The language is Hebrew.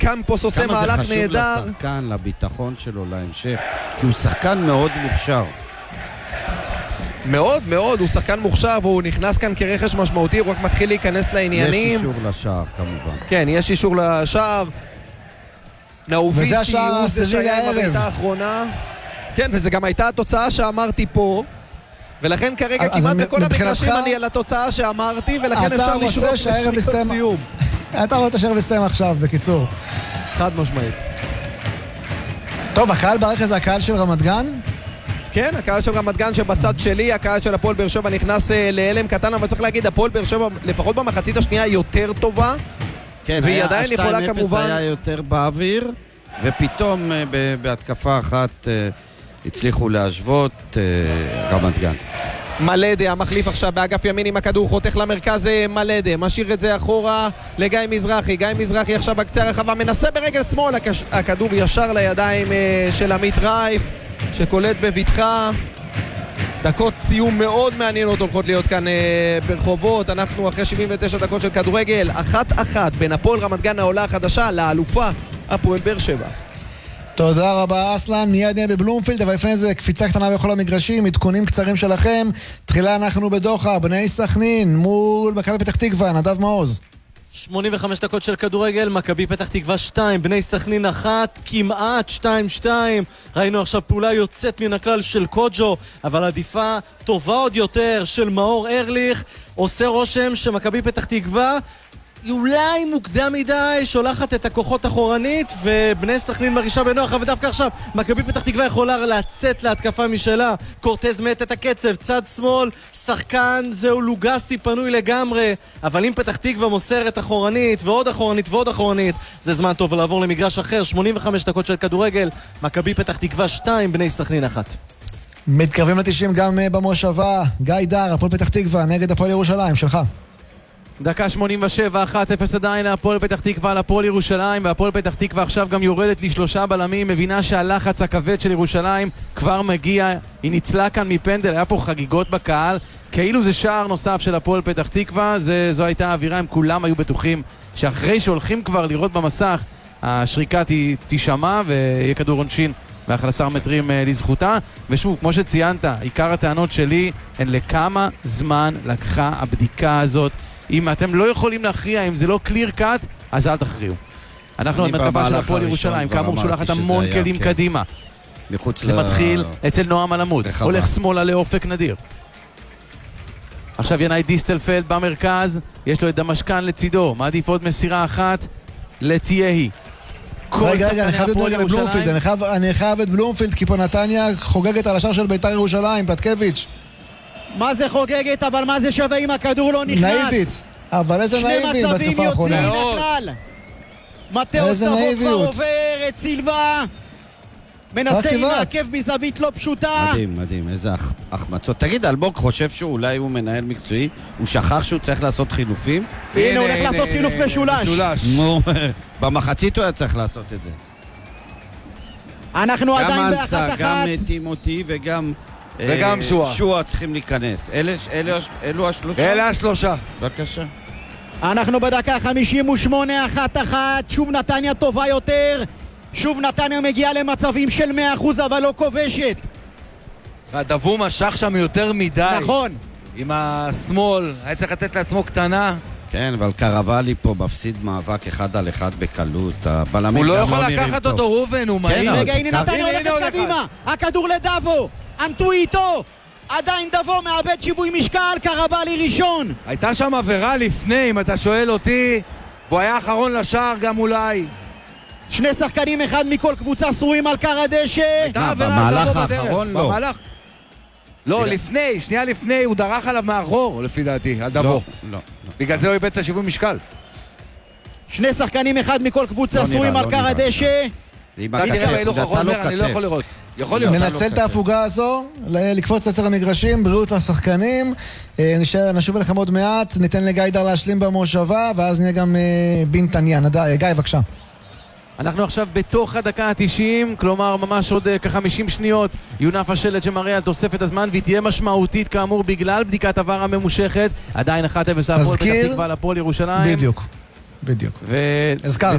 קמפוס עושה מהלך נהדר. כמה זה חשוב לשחקן, לביטחון שלו, להמשך, כי הוא שחקן מאוד מוכשר. מאוד מאוד, הוא שחקן מוכשר והוא נכנס כאן כרכש משמעותי, הוא רק מתחיל להיכנס לעניינים. יש אישור לשער כמובן. כן, יש אישור לשער. נאוביסי הוא זה שהיה בביתה האחרונה. כן, וזה גם הייתה התוצאה שאמרתי פה, ולכן כרגע כמעט בכל המגרשים אני על התוצאה שאמרתי, ולכן אפשר לשרוק לשנית סיום. אתה רוצה שערב יסתיים עכשיו, בקיצור. חד משמעית. טוב, הקהל ברכז זה הקהל של רמת גן? כן, הקהל של רמת גן שבצד שלי, הקהל של הפועל באר שבע נכנס להלם קטן, אבל צריך להגיד, הפועל באר שבע לפחות במחצית השנייה יותר טובה, כן, והיא עדיין יכולה כמובן... היה יותר באוויר, ופתאום בהתקפה אחת הצליחו להשוות רמת גן. מלדה, המחליף עכשיו באגף ימין עם הכדור, חותך למרכז מלדה, משאיר את זה אחורה לגיא מזרחי. גיא מזרחי עכשיו בקצה הרחבה, מנסה ברגל שמאל, הכדור ישר לידיים של עמית רייף, שקולט בביטחה. דקות סיום מאוד מעניינות הולכות להיות כאן ברחובות. אנחנו אחרי 79 דקות של כדורגל, 1-1 בין הפועל רמת גן העולה החדשה לאלופה הפועל באר שבע. תודה רבה אסלן, מיד נהיה בבלומפילד, אבל לפני זה קפיצה קטנה בכל המגרשים, עדכונים קצרים שלכם. תחילה אנחנו בדוחה, בני סכנין מול מכבי פתח תקווה, נדב מעוז. 85 דקות של כדורגל, מכבי פתח תקווה 2, בני סכנין 1, כמעט 2-2. ראינו עכשיו פעולה יוצאת מן הכלל של קוג'ו, אבל עדיפה טובה עוד יותר של מאור ארליך. עושה רושם שמכבי פתח תקווה אולי מוקדם מדי שולחת את הכוחות אחורנית, ובני סכנין מרגישה בנוח, ודווקא עכשיו מכבי פתח תקווה יכולה לצאת להתקפה משלה. קורטז מת את הקצב, צד שמאל, שחקן זהו לוגסי פנוי לגמרי, אבל אם פתח תקווה מוסרת אחורנית ועוד אחורנית ועוד אחורנית, זה זמן טוב לעבור למגרש אחר. 85 דקות של כדורגל, מכבי פתח תקווה 2, בני סכנין 1. מתקרבים ל-90 גם במושבה. גיא דר, הפועל פתח תקווה נגד הפועל ירושלים, שלך. דקה 87, 1-0 עדיין להפועל פתח תקווה, להפועל ירושלים, והפועל פתח תקווה עכשיו גם יורדת לשלושה בלמים, מבינה שהלחץ הכבד של ירושלים כבר מגיע, היא ניצלה כאן מפנדל, היה פה חגיגות בקהל, כאילו זה שער נוסף של הפועל פתח תקווה, זו הייתה האווירה, הם כולם היו בטוחים שאחרי שהולכים כבר לראות במסך, השריקה תישמע ויהיה כדור עונשין ו11 מטרים לזכותה. ושוב, כמו שציינת, עיקר הטענות שלי הן לכמה זמן לקחה הבדיקה הזאת. אם אתם לא יכולים להכריע, אם זה לא קליר קאט, אז אל תכריעו. אנחנו במתקפה של הפועל ירושלים, כאמור שולחת המון כלים קדימה. זה מתחיל אצל נועם אלעמוד, הולך שמאלה לאופק נדיר. עכשיו ינאי דיסטלפלד במרכז, יש לו את דמשקן לצידו, מעדיף עוד מסירה אחת לתיהי. רגע, אני חייב את בלומפילד, אני חייב את בלומפילד, כי פה נתניה חוגגת על השער של בית"ר ירושלים, פטקביץ'. מה זה חוגגת, אבל מה זה שווה אם הכדור לא נכנס? נאיבית, אבל איזה נאיבית בתקופה האחרונה. שני מצבים יוצאים מן הכלל. מתאוס נבו כבר עובר את סילבה, מנסה להעקב מזווית לא פשוטה. מדהים, מדהים, איזה החמצות. תגיד, אלמוג חושב שאולי הוא מנהל מקצועי, הוא שכח שהוא צריך לעשות חילופים? הנה, הוא הולך לעשות חילוף משולש. במחצית הוא היה צריך לעשות את זה. אנחנו עדיין באחת אחת. גם טימותי וגם שועה צריכים להיכנס. אלו השלושה? אלה השלושה. בבקשה. אנחנו בדקה 58, 1-1. שוב נתניה טובה יותר. שוב נתניה מגיעה למצבים של 100%, אבל לא כובשת. והדבו משך שם יותר מדי. נכון. עם השמאל, היה צריך לתת לעצמו קטנה. כן, אבל קרבלי פה מפסיד מאבק אחד על אחד בקלות. הוא לא יכול לקחת אותו, רובן, הוא מהיר. רגע, הנה נתניה הולכת קדימה. הכדור לדבו. אנטו איתו. עדיין דבו מאבד שיווי משקל, קרבלי ראשון. הייתה שם עבירה לפני, אם אתה שואל אותי, והוא היה אחרון לשער גם אולי. שני שחקנים, אחד מכל קבוצה, סרועים על קר הדשא. במהלך האחרון לא. לא, לפני, שנייה לפני, הוא דרך עליו מאחור, לפי דעתי, על דבו. לא. בגלל זה הוא איבד את השיווי משקל. שני שחקנים, אחד מכל קבוצה, סרועים על קר הדשא. אני לא יכול לראות. ננצל את ההפוגה הזו, לקפוץ לצר המגרשים, בריאות לשחקנים. נשוב אליכם עוד מעט, ניתן לגיא דר להשלים במושבה, ואז נהיה גם בנתניה. גיא, בבקשה. אנחנו עכשיו בתוך הדקה ה-90, כלומר ממש עוד כ-50 שניות יונף השלט שמראה על תוספת הזמן, והיא תהיה משמעותית כאמור בגלל בדיקת עבר הממושכת. עדיין 1-0 להפועל פתח תקווה להפועל ירושלים. בדיוק. הזכרת.